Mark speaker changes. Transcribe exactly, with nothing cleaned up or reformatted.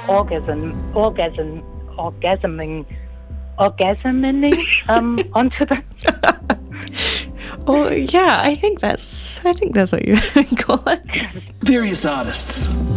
Speaker 1: orgasm, orgasm, orgasming, orgasming um, onto them.
Speaker 2: Oh yeah, I think that's I think that's what you call it.
Speaker 3: Various artists